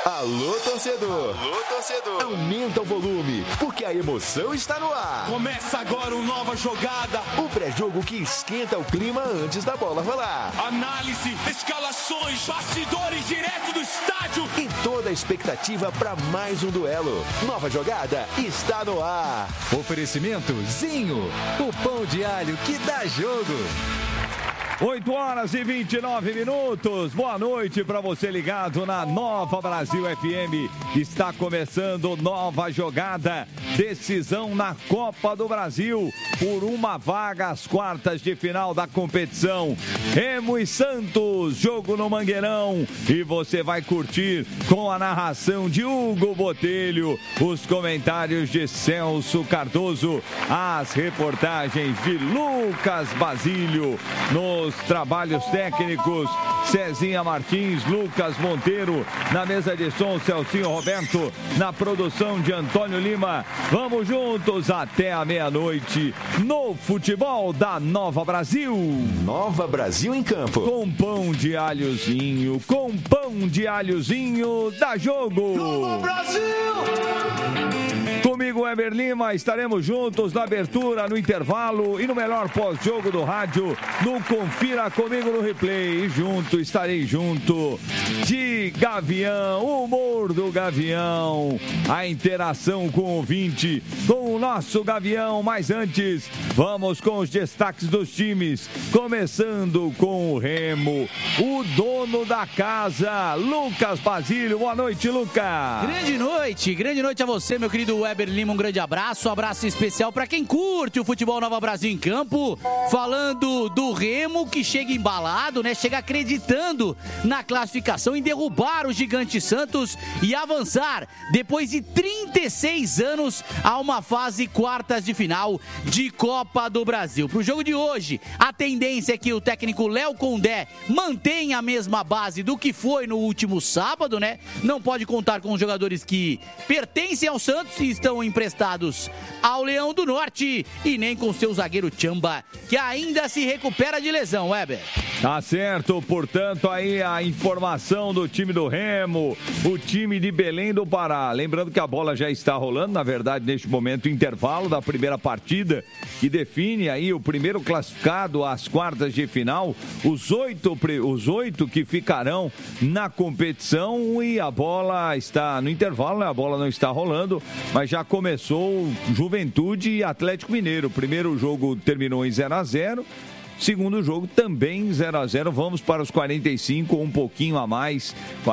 Alô, torcedor! Alô, torcedor! Aumenta o volume, porque a emoção está no ar. Começa agora uma nova jogada. O pré-jogo que esquenta o clima antes da bola rolar. Análise, escalações, bastidores direto do estádio. E toda a expectativa para mais um duelo. Nova jogada está no ar. Oferecimento Zinho, o pão de alho que dá jogo. 8 horas e 29 minutos. Boa noite para você ligado na Nova Brasil FM. Está começando nova jogada. Decisão na Copa do Brasil por uma vaga às quartas de final da competição. Remo e Santos, jogo no Mangueirão. E você vai curtir com a narração de Hugo Botelho, os comentários de Celso Cardoso, as reportagens de Lucas Basílio, nos trabalhos técnicos, Cezinha Martins, Lucas Monteiro, na mesa de som, Celcinho Roberto, na produção de Antônio Lima. Vamos juntos até a meia-noite no futebol da Nova Brasil. Nova Brasil em campo. Com pão de alhozinho, dá jogo. Nova Brasil! Comigo, Weber Lima, estaremos juntos na abertura, no intervalo e no melhor pós-jogo do rádio, no Confira Comigo no Replay. E estarei junto de Gavião, o humor do Gavião, a interação com o ouvinte, com o nosso Gavião. Mas antes, vamos com os destaques dos times, começando com o Remo, o dono da casa, Lucas Basílio. Boa noite, Lucas. Grande noite a você, meu querido Weber Lima, um grande abraço especial para quem curte o futebol Nova Brasil em campo, falando do Remo que chega embalado, né? Chega acreditando na classificação, em derrubar o gigante Santos e avançar depois de 36 anos a uma fase quartas de final de Copa do Brasil. Pro jogo de hoje, a tendência é que o técnico Léo Condé mantenha a mesma base do que foi no último sábado, né? Não pode contar com os jogadores que pertencem ao Santos e estão emprestados ao Leão do Norte, e nem com seu zagueiro Tchamba, que ainda se recupera de lesão, Weber. Tá certo, portanto, aí a informação do time do Remo, o time de Belém do Pará. Lembrando que a bola já está rolando, na verdade, neste momento, o intervalo da primeira partida, que define aí o primeiro classificado às quartas de final, os oito que ficarão na competição, e a bola está no intervalo, né? A bola não está rolando, mas já começou Juventude e Atlético Mineiro. O primeiro jogo terminou em 0-0. Segundo jogo também 0-0. Vamos para os 45, um pouquinho a mais,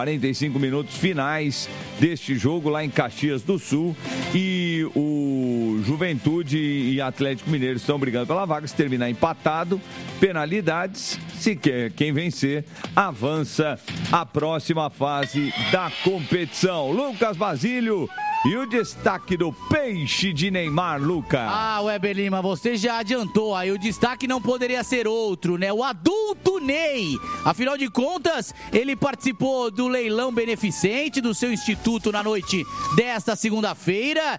45 minutos finais deste jogo lá em Caxias do Sul. E o Juventude e Atlético Mineiro estão brigando pela vaga. Se terminar empatado, penalidades. Se quem vencer, avança à próxima fase da competição. Lucas Basílio. E o destaque do peixe de Neymar, Lucas. Weber Lima, você já adiantou aí, o destaque não poderia ser outro, né? O adulto Ney. Afinal de contas, ele participou do leilão beneficente do seu instituto na noite desta segunda-feira,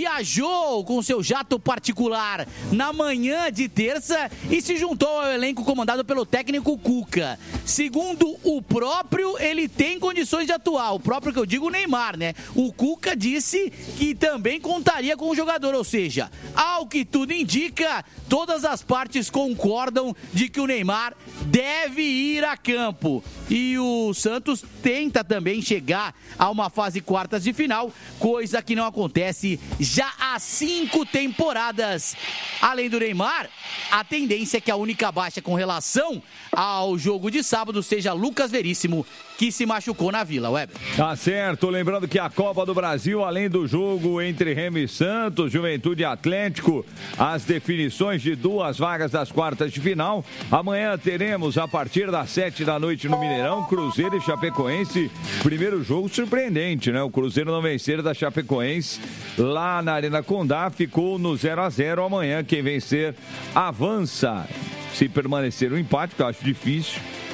viajou com seu jato particular na manhã de terça e se juntou ao elenco comandado pelo técnico Cuca. Segundo o próprio, ele tem condições de atuar. O próprio que eu digo, o Neymar, né? O Cuca disse que também contaria com o jogador, ou seja, ao que tudo indica, todas as partes concordam de que o Neymar deve ir a campo. E o Santos tenta também chegar a uma fase quartas de final, coisa que não acontece já há 5 temporadas. Além do Neymar, a tendência é que a única baixa com relação ao jogo de sábado seja Lucas Veríssimo, que se machucou na Vila, Weber. Tá certo, lembrando que a Copa do Brasil, além do jogo entre Remo e Santos, Juventude e Atlético, as definições de 2 vagas das quartas de final. Amanhã teremos, a partir das 7 da noite no Mineirão, Cruzeiro e Chapecoense. Primeiro jogo surpreendente, né? O Cruzeiro não vencer da Chapecoense lá na Arena Condá, ficou no 0-0. Amanhã quem vencer avança. Se permanecer o empate, que eu acho difícil,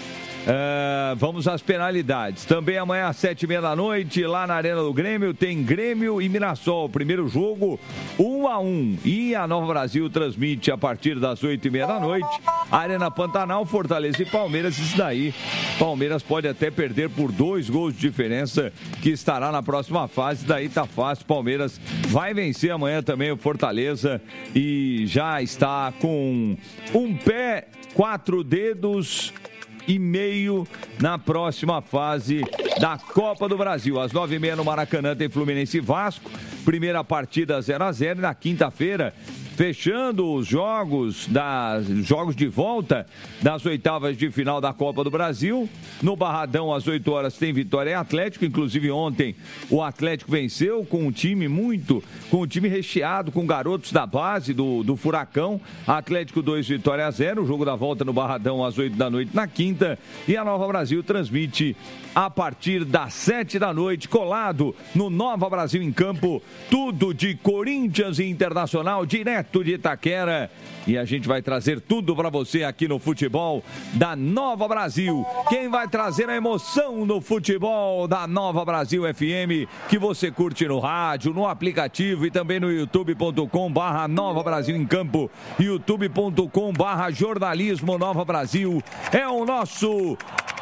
Vamos às penalidades. Também amanhã às 7h30 da noite, lá na Arena do Grêmio, tem Grêmio e Mirassol. Primeiro jogo, 1-1. E a Nova Brasil transmite a partir das 8h30 da noite. Arena Pantanal, Fortaleza e Palmeiras. Isso daí, Palmeiras pode até perder por 2 gols de diferença, que estará na próxima fase. Daí tá fácil, Palmeiras vai vencer amanhã também o Fortaleza e já está com um pé, 4 dedos e meio na próxima fase da Copa do Brasil. Às 9h30 no Maracanã tem Fluminense e Vasco. Primeira partida 0-0 e na quinta-feira, fechando os jogos de volta das oitavas de final da Copa do Brasil. No Barradão, às 8 horas, tem Vitória e Atlético. Inclusive, ontem, o Atlético venceu com um time recheado, com garotos da base do Furacão. Atlético 2, Vitória 0. O jogo da volta no Barradão, às 8 da noite, na quinta. E a Nova Brasil transmite a partir das 7 da noite, colado no Nova Brasil em Campo. Tudo de Corinthians e Internacional, direto de Itaquera, e a gente vai trazer tudo para você aqui no futebol da Nova Brasil. Quem vai trazer a emoção no futebol da Nova Brasil FM, que você curte no rádio, no aplicativo e também no youtube.com/Nova Brasil em Campo, youtube.com/jornalismo Nova Brasil. É o nosso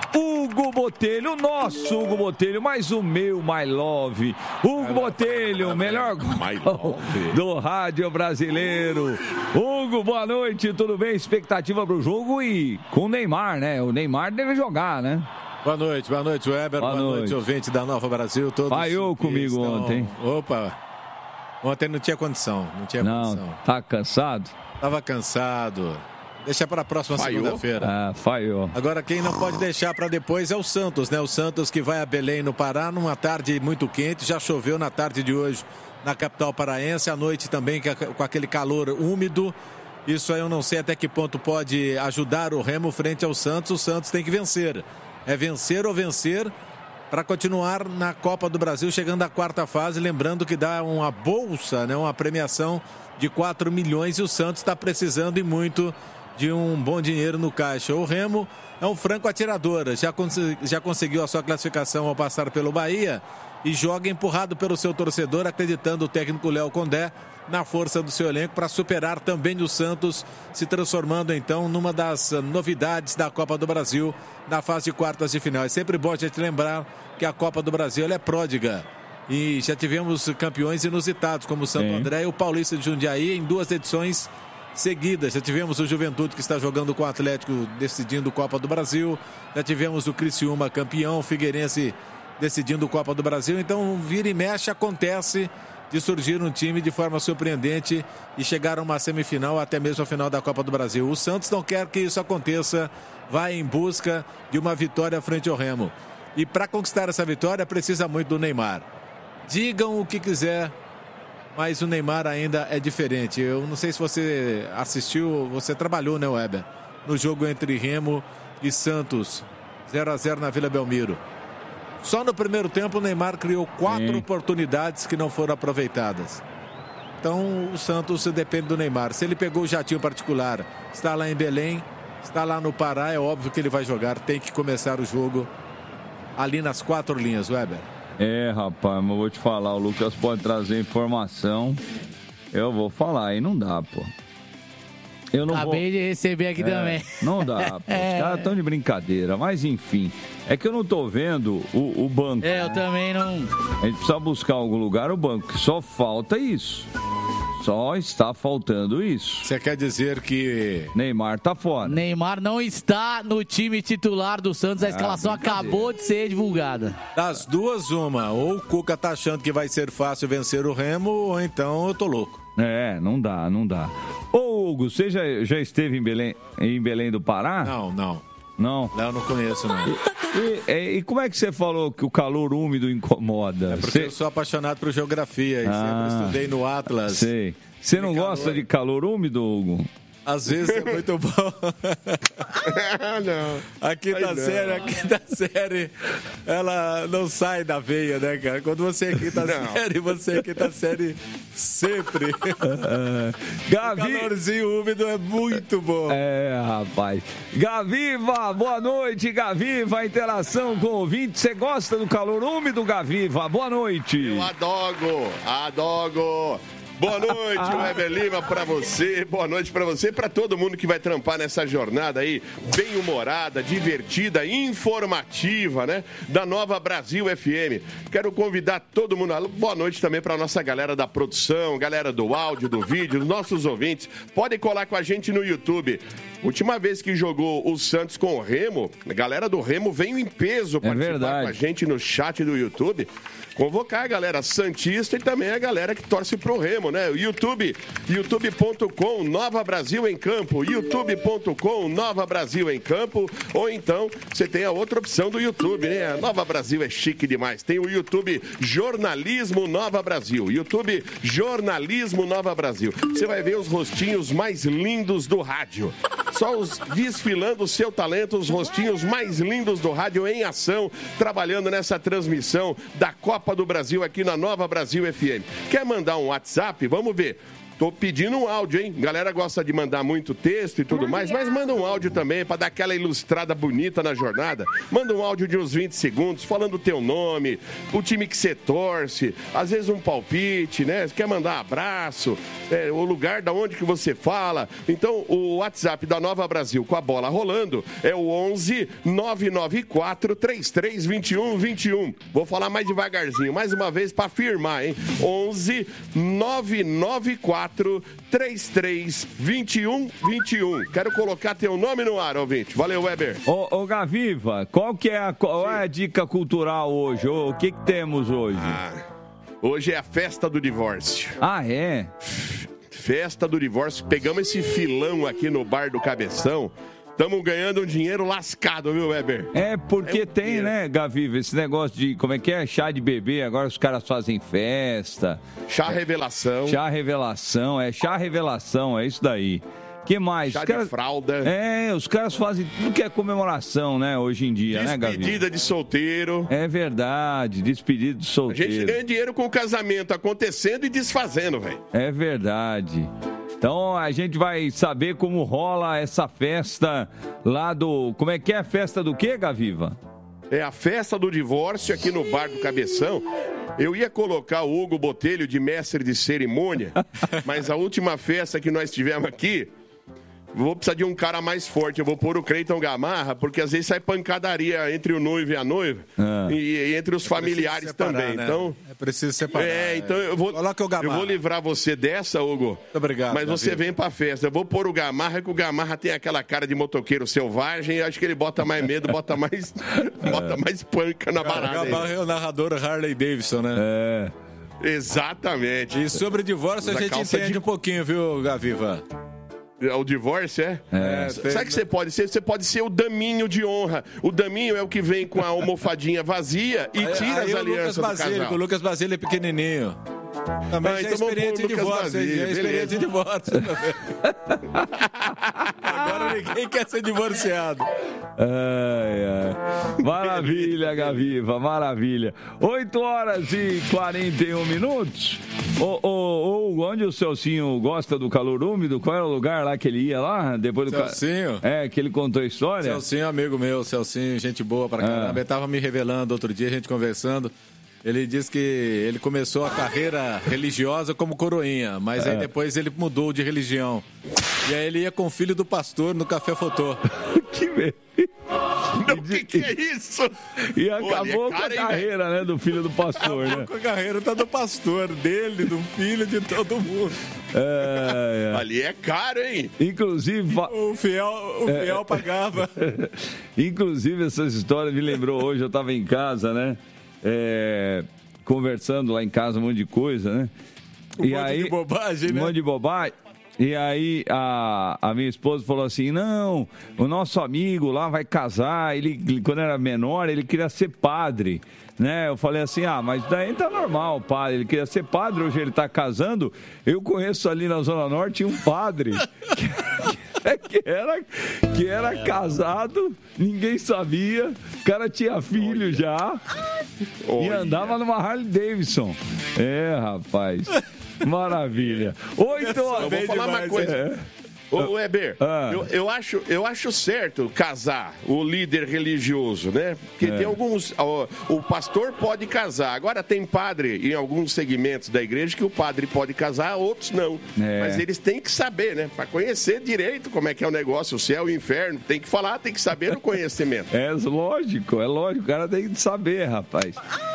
Hugo Botelho, nosso Hugo Botelho, mais o meu My Love. Hugo Botelho, melhor gol do rádio brasileiro. Hugo, boa noite, tudo bem? Expectativa pro jogo e com o Neymar, né? O Neymar deve jogar, né? Boa noite, Weber. Boa noite, ouvinte da Nova Brasil. Todos falhou comigo ontem. Opa, ontem não tinha condição. Não, tá cansado? Tava cansado. Deixa para a próxima segunda-feira. Falhou. Agora, quem não pode deixar para depois é o Santos, né? O Santos que vai a Belém, no Pará, numa tarde muito quente. Já choveu na tarde de hoje na capital paraense. À noite também com aquele calor úmido. Isso aí eu não sei até que ponto pode ajudar o Remo frente ao Santos. O Santos tem que vencer. É vencer ou vencer para continuar na Copa do Brasil, chegando à quarta fase. Lembrando que dá uma bolsa, né? Uma premiação de 4 milhões e o Santos está precisando e muito de um bom dinheiro no caixa. O Remo é um franco atirador, já conseguiu a sua classificação ao passar pelo Bahia e joga empurrado pelo seu torcedor, acreditando o técnico Léo Condé na força do seu elenco para superar também o Santos, se transformando então numa das novidades da Copa do Brasil na fase de quartas de final. É sempre bom a gente lembrar que a Copa do Brasil ela é pródiga e já tivemos campeões inusitados como o Santo André e o Paulista de Jundiaí em 2 edições seguidas. Já tivemos o Juventude que está jogando com o Atlético decidindo Copa do Brasil, já tivemos o Criciúma campeão, o Figueirense decidindo Copa do Brasil. Então vira e mexe acontece de surgir um time de forma surpreendente e chegar a uma semifinal, até mesmo a final da Copa do Brasil. O Santos não quer que isso aconteça, vai em busca de uma vitória frente ao Remo, e para conquistar essa vitória precisa muito do Neymar. Digam o que quiser, mas o Neymar ainda é diferente. Eu não sei se você assistiu, você trabalhou, né, Weber? No jogo entre Remo e Santos, 0-0 na Vila Belmiro. Só no primeiro tempo o Neymar criou 4 oportunidades que não foram aproveitadas. Então o Santos depende do Neymar. Se ele pegou o jatinho particular, está lá em Belém, está lá no Pará, é óbvio que ele vai jogar. Tem que começar o jogo ali nas 4 linhas, Weber. Rapaz, mas eu vou te falar, o Lucas pode trazer informação, eu vou falar, aí não dá, pô. Eu não Acabei de receber aqui também. Não dá, pô. Os caras estão de brincadeira, mas enfim, é que eu não tô vendo o banco. Eu também não. A gente precisa buscar algum lugar o banco, que só falta isso. Só está faltando isso. Você quer dizer que Neymar tá fora. Neymar não está no time titular do Santos. A escalação acabou de ser divulgada. Das duas, uma. Ou o Cuca tá achando que vai ser fácil vencer o Remo, ou então eu tô louco. Não dá. Ô, Hugo, você já esteve em Belém do Pará? Não. Não? Não, não conheço, não. E como é que você falou que o calor úmido incomoda? É porque eu sou apaixonado por geografia e sempre estudei no Atlas. Sei. Você não gosta de calor úmido, Hugo? Às vezes é muito bom. Não. A quinta série, ela não sai da veia, né, cara? Quando você é quinta série, você é quinta série sempre. Gavi... O calorzinho úmido é muito bom. Rapaz. Gaviva, boa noite, Gaviva. Interação com o ouvinte. Você gosta do calor úmido, Gaviva? Boa noite. Eu adoro. Boa noite, Weber Lima, pra você. Boa noite pra você e pra todo mundo que vai trampar nessa jornada aí, bem humorada, divertida, informativa, né? Da Nova Brasil FM. Quero convidar todo mundo. Boa noite também pra nossa galera da produção, galera do áudio, do vídeo, nossos ouvintes. Podem colar com a gente no YouTube. Última vez que jogou o Santos com o Remo, a galera do Remo veio em peso participar com a gente no chat do YouTube. Convocar a galera santista e também a galera que torce pro Remo, né? youtube.com Nova Brasil em Campo, youtube.com Nova Brasil em Campo, ou então você tem a outra opção do YouTube, né? A Nova Brasil é chique demais. Tem o YouTube Jornalismo Nova Brasil, YouTube Jornalismo Nova Brasil. Você vai ver os rostinhos mais lindos do rádio. Só desfilando o seu talento, os rostinhos mais lindos do rádio em ação, trabalhando nessa transmissão da Copa do Brasil aqui na Nova Brasil FM. Quer mandar um WhatsApp? Vamos ver. Tô pedindo um áudio, hein? Galera gosta de mandar muito texto e tudo mais, mas manda um áudio também para dar aquela ilustrada bonita na jornada. Manda um áudio de uns 20 segundos falando o teu nome, o time que você torce, às vezes um palpite, né? Quer mandar um abraço, o lugar da onde que você fala. Então, o WhatsApp da Nova Brasil com a bola rolando é o 11 994 33 21 21. Vou falar mais devagarzinho, mais uma vez para afirmar, hein? 11 994 33 21 21. Quero colocar teu nome no ar, ouvinte. Valeu, Weber. Ô Gaviva, qual é a dica cultural hoje? O que temos hoje? Hoje é a festa do divórcio. É? Festa do divórcio. Pegamos esse filão aqui no bar do Cabeção. Estamos ganhando um dinheiro lascado, viu, Weber? Porque tem, né, Gaviva, esse negócio de, como é que é? Chá de bebê, agora os caras fazem festa. Chá revelação. Chá revelação, é isso daí. Que mais? Chá de fralda. Os caras fazem tudo que é comemoração, né, hoje em dia, né, Gaviva? Despedida de solteiro. É verdade, despedida de solteiro. A gente ganha dinheiro com o casamento acontecendo e desfazendo, velho. É verdade. Então a gente vai saber como rola essa festa lá do... Como é que é a festa do quê, Gaviva? É a festa do divórcio aqui no bar do Cabeção. Eu ia colocar o Hugo Botelho de mestre de cerimônia, mas a última festa que nós tivemos aqui, vou precisar de um cara mais forte. Eu vou pôr o Cleiton Gamarra, porque às vezes sai pancadaria entre o noivo e a noiva, e entre os familiares separar, também. Né? Então, é preciso separar. Então eu vou livrar você dessa, Hugo. Muito obrigado. Mas você vem pra festa. Eu vou pôr o Gamarra, que o Gamarra tem aquela cara de motoqueiro selvagem. Acho que ele bota mais medo, bota mais panca na barata. O Gamarra é o narrador Harley Davidson, né? Exatamente. E sobre divórcio a gente entende um pouquinho, viu, Gaviva? O divórcio, Sabe o que você pode ser? Você pode ser o daminho de honra. O daminho é o que vem com a almofadinha vazia e tira as alianças do casal. O Lucas Basílio é pequenininho. Também é experiente em divórcio. Em divórcio também. Agora ninguém quer ser divorciado. Maravilha, Gaviva, maravilha. 8h41. Onde o Celcinho gosta do calor úmido? Qual era o lugar lá que ele ia lá? Depois do Celcinho? Que ele contou a história? Celcinho é amigo meu, Celcinho, gente boa pra caramba. Ele tava me revelando outro dia, a gente conversando. Ele disse que ele começou a carreira religiosa como coroinha, mas aí depois ele mudou de religião. E aí ele ia com o filho do pastor no Café Fotô. Que velho. O que é isso? E acabou com a carreira, né, do filho do pastor, acabou, né? Com a carreira do pastor, dele, do filho, de todo mundo. Ali é caro, hein? Inclusive... O fiel pagava. Inclusive, essas histórias me lembrou hoje, eu tava em casa, né? Conversando lá em casa, um monte de coisa, né? Um monte de bobagem, né? Um monte de bobagem. E aí a minha esposa falou assim, não, o nosso amigo lá vai casar, ele quando era menor, ele queria ser padre, né? Eu falei assim, mas daí tá normal, padre, ele queria ser padre, hoje ele tá casando. Eu conheço ali na Zona Norte um padre que era casado, ninguém sabia, o cara tinha filho já e andava numa Harley Davidson. Rapaz, maravilha. 8 horas. Eu vou falar uma coisa. Ô, Weber, eu acho certo casar o líder religioso, né? Porque tem alguns... O pastor pode casar. Agora tem padre em alguns segmentos da igreja que o padre pode casar, outros não. Mas eles têm que saber, né? Para conhecer direito como é que é o negócio, o céu e o inferno. Tem que falar, tem que saber o conhecimento. É lógico. O cara tem que saber, rapaz.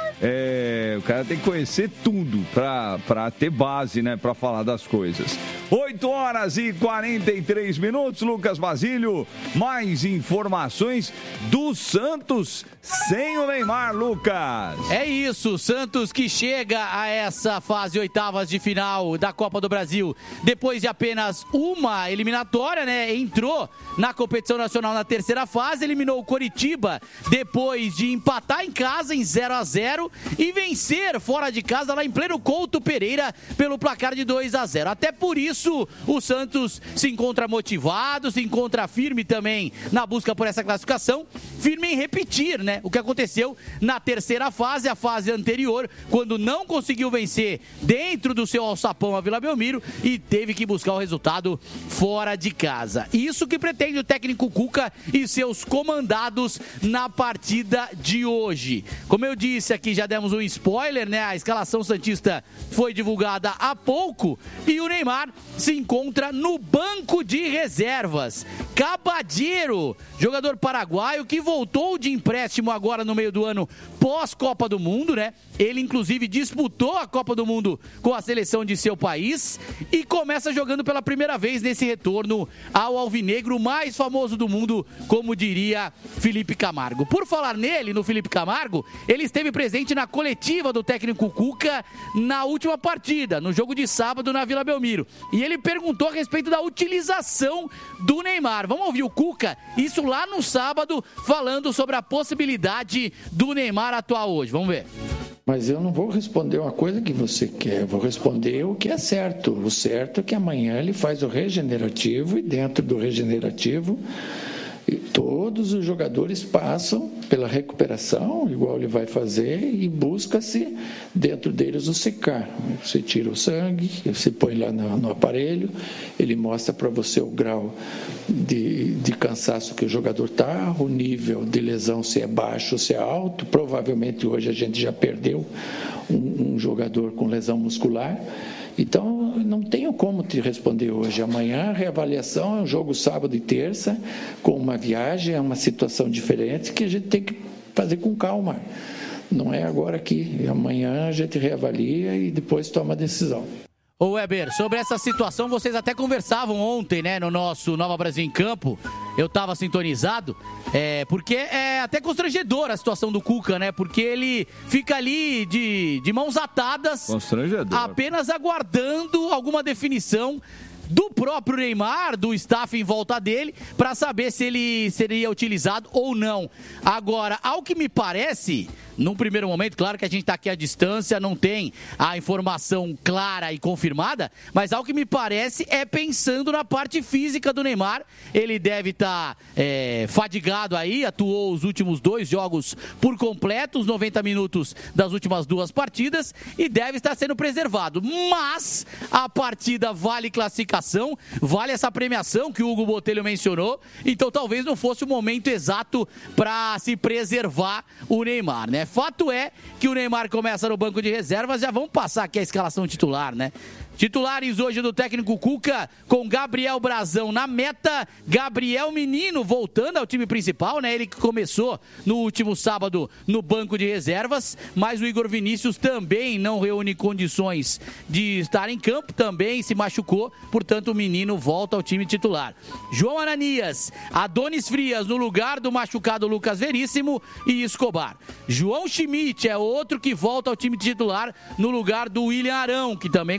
O cara tem que conhecer tudo para ter base, né? Para falar das coisas. 8 horas e 43 minutos, Lucas Basílio. Mais informações do Santos sem o Neymar, Lucas. É isso, Santos que chega a essa fase oitavas de final da Copa do Brasil. Depois de apenas uma eliminatória, né? Entrou na competição nacional na terceira fase, eliminou o Coritiba depois de empatar em casa em 0-0 e vencer fora de casa lá em pleno Couto Pereira pelo placar de 2-0. Até por isso o Santos se encontra motivado, se encontra firme também na busca por essa classificação, firme em repetir, né, o que aconteceu na terceira fase, a fase anterior, quando não conseguiu vencer dentro do seu alçapão a Vila Belmiro e teve que buscar o resultado fora de casa. Isso que pretende o técnico Cuca e seus comandados na partida de hoje. Como eu disse aqui, já demos um spoiler, né? A escalação santista foi divulgada há pouco e o Neymar se encontra no banco de reservas. Cabadeiro, jogador paraguaio que voltou de empréstimo agora no meio do ano pós-Copa do Mundo, né? Ele inclusive disputou a Copa do Mundo com a seleção de seu país e começa jogando pela primeira vez nesse retorno ao alvinegro mais famoso do mundo, como diria Felipe Camargo. Por falar nele, no Felipe Camargo, ele esteve presente na coletiva do técnico Cuca na última partida, no jogo de sábado na Vila Belmiro. E ele perguntou a respeito da utilização do Neymar. Vamos ouvir o Cuca, isso lá no sábado, falando sobre a possibilidade do Neymar atuar hoje. Vamos ver. Mas eu não vou responder uma coisa que você quer, eu vou responder o que é certo. O certo é que amanhã ele faz o regenerativo e dentro do regenerativo todos os jogadores passam pela recuperação, igual ele vai fazer, e busca-se dentro deles o secar. Você tira o sangue, você põe lá no aparelho, ele mostra para você o grau de cansaço que o jogador está, o nível de lesão, se é baixo ou se é alto. Provavelmente hoje a gente já perdeu um jogador com lesão muscular. Então, não tenho como te responder hoje. Amanhã, a reavaliação é um jogo sábado e terça, com uma viagem, é uma situação diferente que a gente tem que fazer com calma. Não é agora aqui. Amanhã a gente reavalia e depois toma a decisão. Ô Weber, sobre essa situação, vocês até conversavam ontem, né, no nosso Nova Brasil em Campo. Eu tava sintonizado, porque é até constrangedora a situação do Cuca, né? Porque ele fica ali de mãos atadas, apenas aguardando alguma definição do próprio Neymar, do staff em volta dele, para saber se ele seria utilizado ou não. Agora, ao que me parece, num primeiro momento, claro que a gente está aqui à distância, não tem a informação clara e confirmada, mas ao que me parece é pensando na parte física do Neymar. Ele deve estar fadigado aí, atuou os últimos 2 jogos por completo, os 90 minutos das últimas 2 partidas, e deve estar sendo preservado. Mas a partida vale classificação, vale essa premiação que o Hugo Botelho mencionou, então talvez não fosse o momento exato para se preservar o Neymar, né? Fato é que o Neymar começa no banco de reservas. Já vamos passar aqui a escalação titular, né? Titulares hoje do técnico Cuca, com Gabriel Brazão na meta, Gabriel Menino voltando ao time principal, né? Ele que começou no último sábado no banco de reservas, mas o Igor Vinícius também não reúne condições de estar em campo, também se machucou, portanto o Menino volta ao time titular. João Ananias, Adonis Frias no lugar do machucado Lucas Veríssimo e Escobar. João Schmidt é outro que volta ao time titular no lugar do William Arão, que também começa no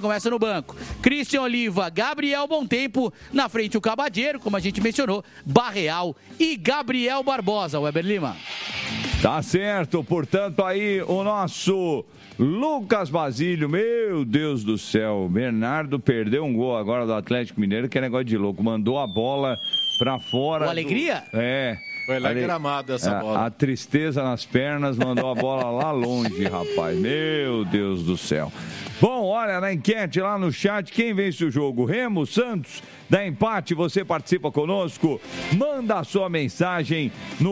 banco. Christian Oliva, Gabriel Montempo, na frente o Cabadeiro, como a gente mencionou, Barreal e Gabriel Barbosa. Weber Lima. Tá certo, portanto aí o nosso Lucas Basílio, meu Deus do céu, Bernardo perdeu um gol agora do Atlético Mineiro, que é negócio de louco, mandou a bola pra fora. Com alegria? Foi lá em Gramado essa bola. A tristeza nas pernas mandou a bola lá longe, rapaz. Meu Deus do céu. Bom, olha, na enquete lá no chat, quem vence o jogo? Remo, Santos? Da empate, você participa conosco? Manda a sua mensagem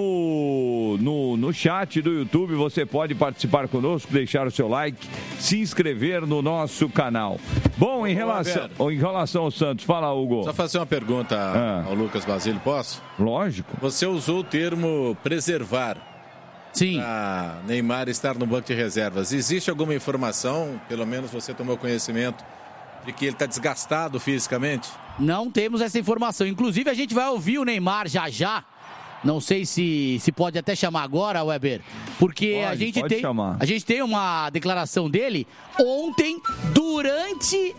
no chat do YouTube. Você pode participar conosco, deixar o seu like, se inscrever no nosso canal. Bom, em relação ao Santos, fala, Hugo. Só fazer uma pergunta ao Lucas Basílio, posso? Lógico. Você usou o termo preservar. Sim. Para Neymar estar no banco de reservas. Existe alguma informação, pelo menos você tomou conhecimento, de que ele está desgastado fisicamente? Não temos essa informação. Inclusive, a gente vai ouvir o Neymar já. Não sei se pode até chamar agora, Weber, porque a gente tem uma declaração dele ontem, durante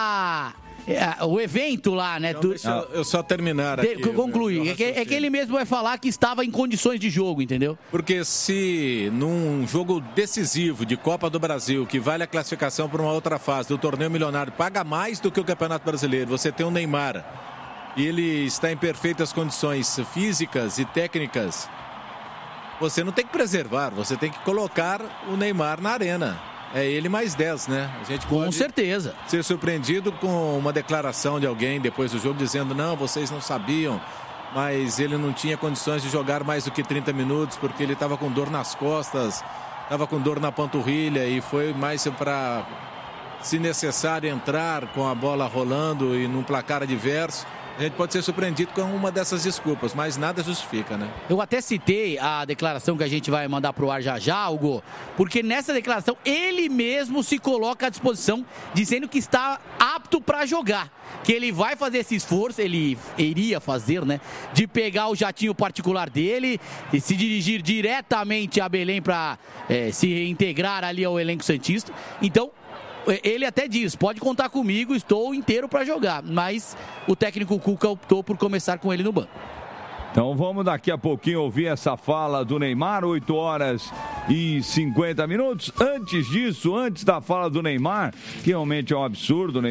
o evento lá, né? Então, deixa eu só terminar aqui. Concluir. É que ele mesmo vai falar que estava em condições de jogo, entendeu? Porque se num jogo decisivo de Copa do Brasil, que vale a classificação para uma outra fase do torneio milionário, paga mais do que o Campeonato Brasileiro, você tem o Neymar e ele está em perfeitas condições físicas e técnicas, você não tem que preservar, você tem que colocar o Neymar na arena. É ele mais 10, né? A gente pode com certeza ser surpreendido com uma declaração de alguém depois do jogo dizendo: não, vocês não sabiam, mas ele não tinha condições de jogar mais do que 30 minutos porque ele estava com dor nas costas, estava com dor na panturrilha e foi mais para, se necessário, entrar com a bola rolando e num placar adverso. A gente pode ser surpreendido com uma dessas desculpas, mas nada justifica, né? Eu até citei a declaração que a gente vai mandar pro ar já, Hugo, porque nessa declaração ele mesmo se coloca à disposição, dizendo que está apto para jogar, que ele vai fazer esse esforço, ele iria fazer, né, de pegar o jatinho particular dele e se dirigir diretamente a Belém para se reintegrar ali ao elenco santista. Então, ele até diz, pode contar comigo, estou inteiro para jogar, mas o técnico Cuca optou por começar com ele no banco. Então vamos daqui a pouquinho ouvir essa fala do Neymar, 8h50. Antes disso, antes da fala do Neymar, que realmente é um absurdo, né?